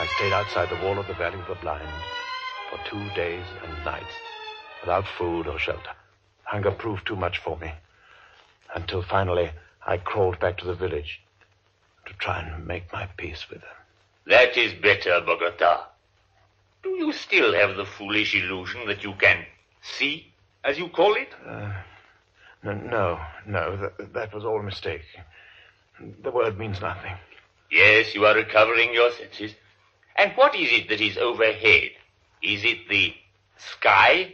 I stayed outside the wall of the Valley of the Blind for 2 days and nights, without food or shelter. Hunger proved too much for me, until finally I crawled back to the village to try and make my peace with them. That is better, Bogota. Do you still have the foolish illusion that you can see, as you call it? No, that was all a mistake. The word means nothing. Yes, you are recovering your senses. And what is it that is overhead? Is it the sky